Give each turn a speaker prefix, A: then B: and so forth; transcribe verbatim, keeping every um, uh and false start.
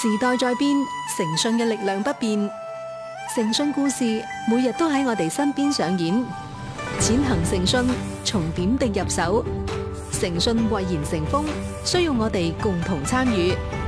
A: 時代在變，誠信嘅力量不變。誠信故事每日都喺我哋身邊上演，踐行誠信，從點滴入手，誠信蔚然成風，需要我哋共同參與。